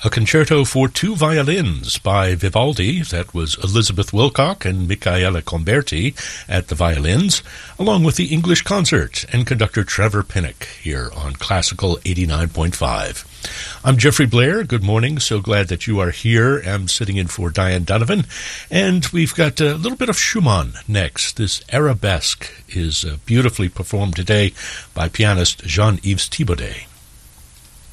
A concerto for two violins by Vivaldi. That was Elizabeth Wilcock and Michaela Comberti at the violins, along with the English Concert and conductor Trevor Pinnock here on Classical 89.5. I'm Jeffrey Blair. Good morning. So glad that you are here. I'm sitting in for Diane Donovan, and we've got a little bit of Schumann next. This arabesque is beautifully performed today by pianist Jean-Yves Thibaudet.